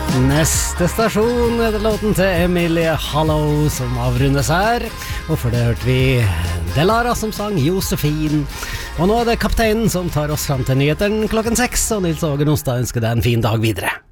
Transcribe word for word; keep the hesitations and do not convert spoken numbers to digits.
Neste stasjon er det låten til Emilie Hallow som avrundes her. Og for det hørte vi Delara som sang Josefin. Og nå er det kapteinen som tar oss frem til nyheten klokken seks. Og Nils Åge Nostad ønsker deg en fin dag videre.